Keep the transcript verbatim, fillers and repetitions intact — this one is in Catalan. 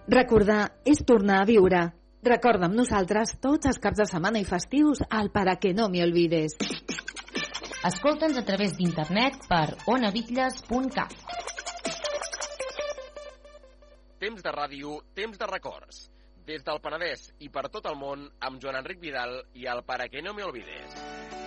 Recordar és tornar a viure. Recorda amb nosaltres tots els caps de setmana i festius al Para que no me olvides. Escolta'ns a través d'internet per onabitlles punt cat. Temps de ràdio, temps de records. Des del Penedès i per tot el món, amb Joan Enric Vidal i el Para que no me olvides.